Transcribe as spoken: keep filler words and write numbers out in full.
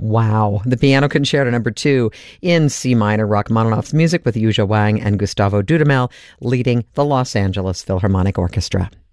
Wow. The Piano Concerto number two in C minor, Rachmaninoff's music with Yuzha Wang and Gustavo Dudamel leading the Los Angeles Philharmonic Orchestra.